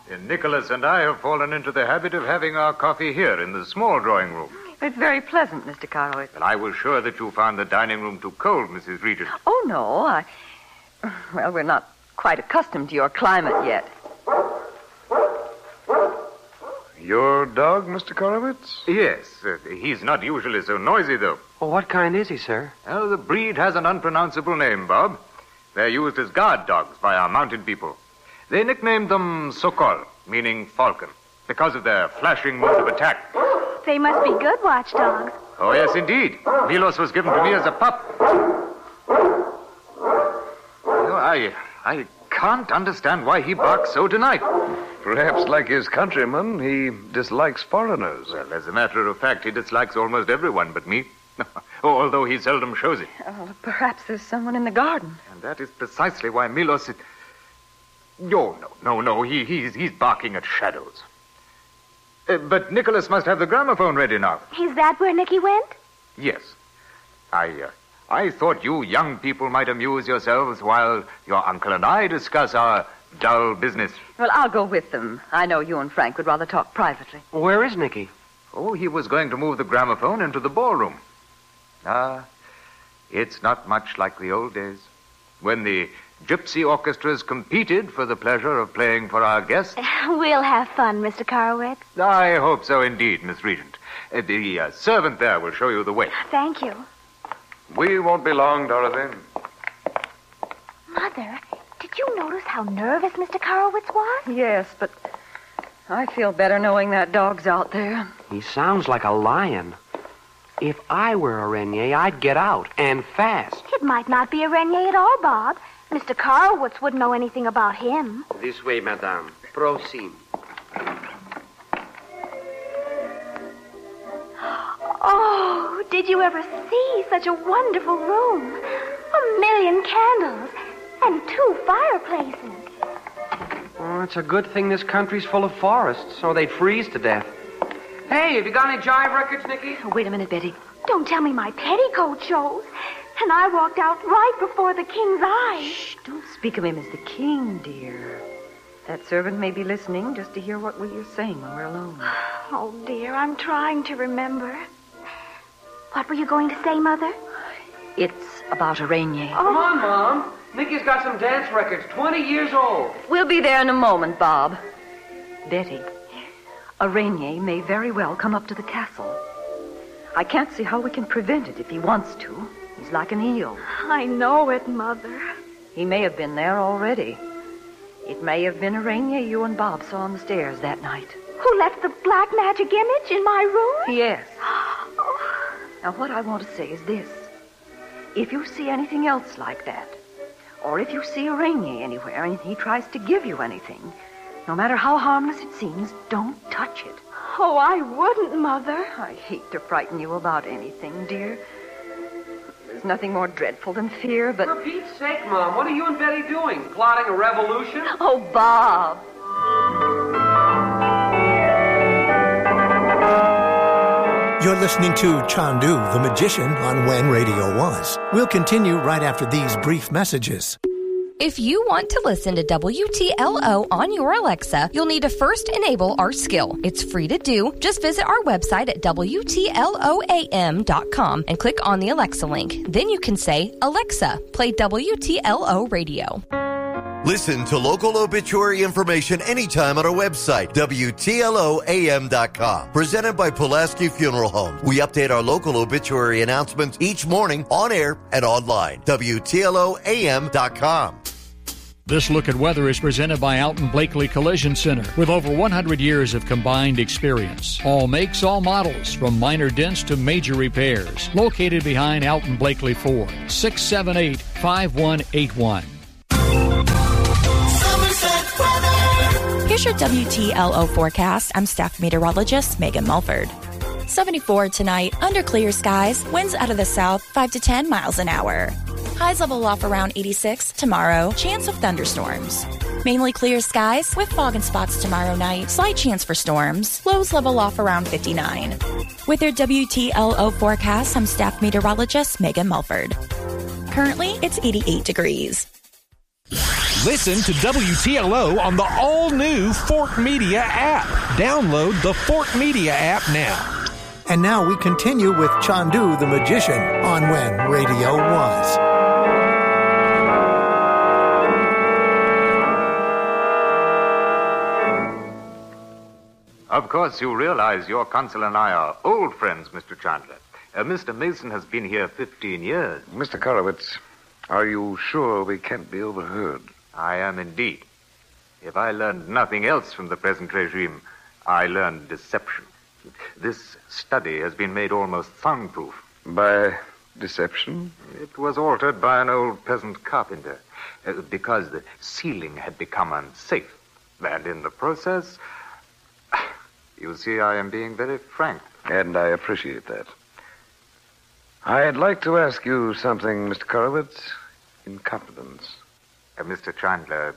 Nicholas and I have fallen into the habit of having our coffee here in the small drawing room. It's very pleasant, Mr. Carowitz. And I was sure that you found the dining room too cold, Mrs. Regent. Oh, no. Well, we're not quite accustomed to your climate yet. Your dog, Mr. Carowitz? Yes. He's not usually so noisy, though. Well, what kind is he, sir? Oh, the breed has an unpronounceable name, Bob. They're used as guard dogs by our mounted people. They nicknamed them Sokol, meaning falcon, because of their flashing mode of attack. They must be good watchdogs. Oh, yes, indeed. Milos was given to me as a pup. I can't understand why he barks so tonight. Perhaps, like his countrymen, he dislikes foreigners. Well, as a matter of fact, he dislikes almost everyone but me. Although he seldom shows it. Oh, perhaps there's someone in the garden. And that is precisely why Milos... No. He's barking at shadows. But Nicholas must have the gramophone ready now. Is that where Nicky went? Yes. I thought you young people might amuse yourselves while your uncle and I discuss our dull business. Well, I'll go with them. I know you and Frank would rather talk privately. Where is Nicky? Oh, he was going to move the gramophone into the ballroom. It's not much like the old days, when the gypsy orchestras competed for the pleasure of playing for our guests. We'll have fun, Mr. Carowitz. I hope so indeed, Miss Regent. The servant there will show you the way. Thank you. We won't be long, Dorothy. Mother, did you notice how nervous Mr. Carowitz was? Yes, but I feel better knowing that dog's out there. He sounds like a lion. If I were a Renier, I'd get out, and fast. It might not be a Renier at all, Bob. Mr. Carowitz wouldn't know anything about him. This way, madame. Proceed. Oh, did you ever see such a wonderful room? 1,000,000 candles and 2 fireplaces. Oh, it's a good thing this country's full of forests, or they'd freeze to death. Hey, have you got any jive records, Nicky? Oh, wait a minute, Betty. Don't tell me my petticoat shows. And I walked out right before the king's eyes. Shh, don't speak of him as the king, dear. That servant may be listening just to hear what we're saying when we're alone. Oh, dear, I'm trying to remember. What were you going to say, Mother? It's about a Renier. Come on, Mom. Nicky's got some dance records, 20 years old. We'll be there in a moment, Bob. Betty, a Renier may very well come up to the castle. I can't see how we can prevent it if he wants to. He's like an eel. I know it, Mother. He may have been there already. It may have been a Renier you and Bob saw on the stairs that night. Who left the black magic image in my room? Yes. Now, what I want to say is this. If you see anything else like that, or if you see a Renier anywhere and he tries to give you anything, no matter how harmless it seems, don't touch it. Oh, I wouldn't, Mother. I hate to frighten you about anything, dear. There's nothing more dreadful than fear, but... For Pete's sake, Mom, what are you and Betty doing? Plotting a revolution? Oh, Bob. You're listening to Chandu, the Magician, on When Radio Was. We'll continue right after these brief messages. If you want to listen to WTLO on your Alexa, you'll need to first enable our skill. It's free to do. Just visit our website at WTLOAM.com and click on the Alexa link. Then you can say, Alexa, play WTLO Radio. Listen to local obituary information anytime on our website, WTLOAM.com. Presented by Pulaski Funeral Home. We update our local obituary announcements each morning on air and online. WTLOAM.com. This look at weather is presented by Alton Blakely Collision Center with over 100 years of combined experience. All makes, all models, from minor dents to major repairs. Located behind Alton Blakely Ford, 678-5181. Here's your WTLO forecast. I'm staff meteorologist Megan Mulford. 74 tonight, under clear skies, winds out of the south 5 to 10 miles an hour. Highs level off around 86 tomorrow, chance of thunderstorms. Mainly clear skies with fog and spots tomorrow night, slight chance for storms. Lows level off around 59. With your WTLO forecast, I'm staff meteorologist Megan Mulford. Currently, it's 88 degrees. Listen to WTLO on the all-new Fort Media app. Download the Fort Media app now. And now we continue with Chandu the Magician on When Radio Was. Of course, you realize your consul and I are old friends, Mr. Chandler. Mr. Mason has been here 15 years. Mr. Korowitz, are you sure we can't be overheard? I am indeed. If I learned nothing else from the present regime, I learned deception. This study has been made almost soundproof. By deception? It was altered by an old peasant carpenter because the ceiling had become unsafe. And in the process, you see, I am being very frank. And I appreciate that. I'd like to ask you something, Mr. Korowitz, in confidence. Mr. Chandler,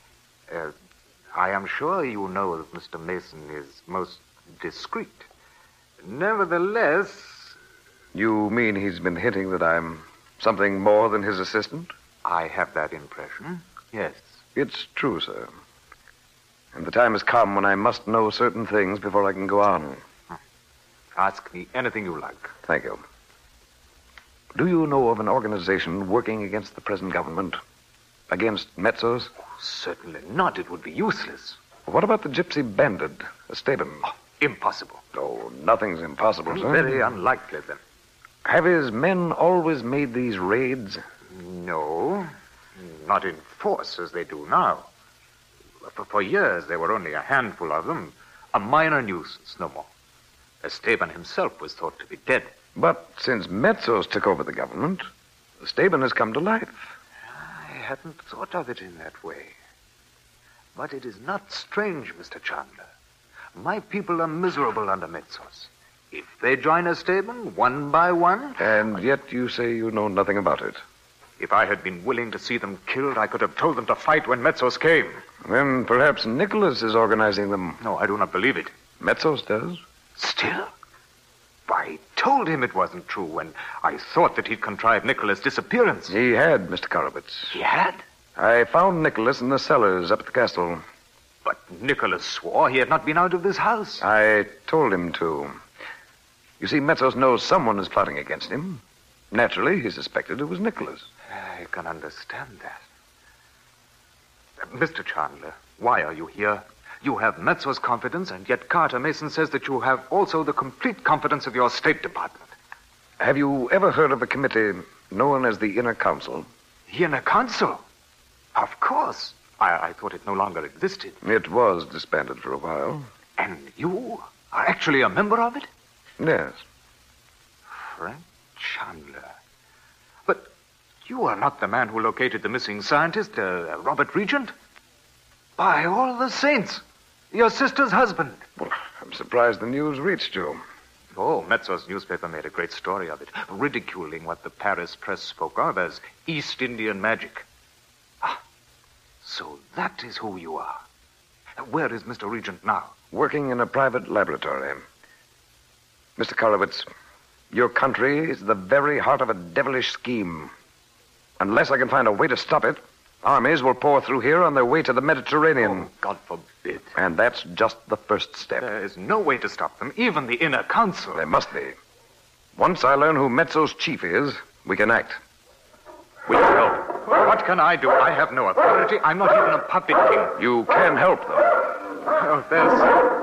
I am sure you know that Mr. Mason is most discreet. Nevertheless... You mean he's been hinting that I'm something more than his assistant? I have that impression, yes. It's true, sir. And the time has come when I must know certain things before I can go on. Ask me anything you like. Thank you. Do you know of an organization working against the present government? Against Metzos? Certainly not. It would be useless. What about the gypsy bandit, Esteban? Impossible. Oh, nothing's impossible, sir. Very unlikely, then. Have his men always made these raids? No, not in force as they do now. For years, there were only a handful of them. A minor nuisance, no more. Esteban himself was thought to be dead. But since Metzos took over the government, Esteban has come to life. I hadn't thought of it in that way. But it is not strange, Mr. Chandler. My people are miserable under Metzos. If they join Esteban, one by one... And yet you say you know nothing about it. If I had been willing to see them killed, I could have told them to fight when Metzos came. Then perhaps Nicholas is organizing them. No, I do not believe it. Metzos does? Still? I told him it wasn't true when I thought that he'd contrived Nicholas' disappearance. He had, Mr. Korowitz. He had? I found Nicholas in the cellars up at the castle. But Nicholas swore he had not been out of this house. I told him to. You see, Metzos knows someone is plotting against him. Naturally, he suspected it was Nicholas. I can understand that. Mr. Chandler, why are you here? You have Metzos' confidence, and yet Carter Mason says that you have also the complete confidence of your State Department. Have you ever heard of a committee known as the Inner Council? The Inner Council? Of course. I thought it no longer existed. It was disbanded for a while. And you are actually a member of it? Yes. Frank Chandler. But you are not the man who located the missing scientist, Robert Regent? By all the saints! Your sister's husband. Well, I'm surprised the news reached you. Oh, Metzos' newspaper made a great story of it, ridiculing what the Paris press spoke of as East Indian magic. Ah, so that is who you are. Where is Mr. Regent now? Working in a private laboratory. Mr. Korowitz, your country is the very heart of a devilish scheme. Unless I can find a way to stop it, armies will pour through here on their way to the Mediterranean. Oh, God forbid. And that's just the first step. There is no way to stop them, even the Inner Council. There must be. Once I learn who Metzos' chief is, we can act. We can help. What can I do? I have no authority. I'm not even a puppet king. You can help them. Oh, there's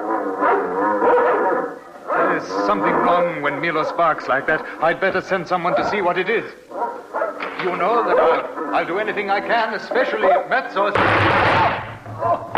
something wrong when Milos barks like that. I'd better send someone to see what it is. You know that I'll do anything I can, especially if Metzos... Oh!